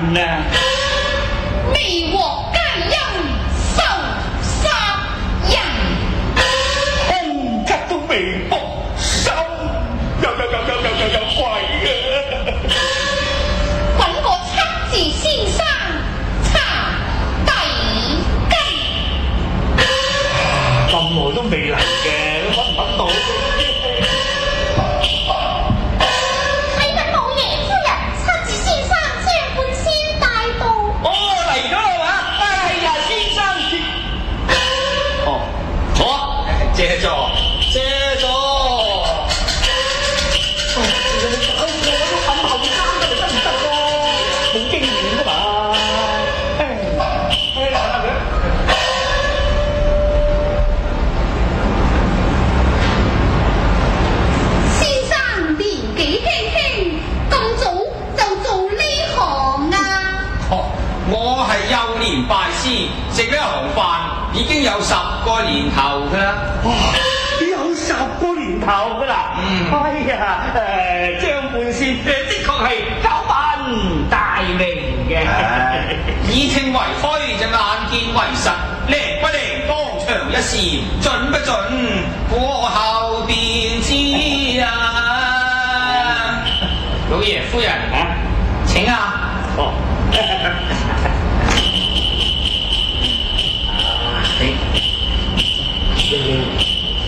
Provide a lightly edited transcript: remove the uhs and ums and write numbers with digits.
啊！ 你和奸人受殺人， 空吉都未卜心，有鬼啊！ 揾我七字先生查底根。 咁耐都未嚟嘅，揾唔揾到？ 睇緊老爺夫人，七字先生將半仙帶到。 哦，嚟咗啦嘛！哎呀，先生，哦，好啊，借座，借座。我都咁後生得嚟得唔得喎？冇經驗噶嘛。 先生年紀輕輕，咁早就做呢行啊？ 哦，我係幼年拜師，食呢行飯已經有10個年頭㗎啦。 哇，有10個年頭噶啦。哎呀，張半仙的確係交板大名嘅。 耳聽為虛，隻眼見為實，靈不靈，當場一試，準不準，過後便知啊！老爺夫人啊，請啊！ 哦，你